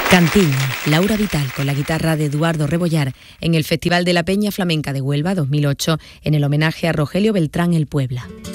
Cantiña, Laura Vital con la guitarra de Eduardo Rebollar en el Festival de la Peña Flamenca de Huelva 2008 en el homenaje a Rogelio Beltrán el Puebla.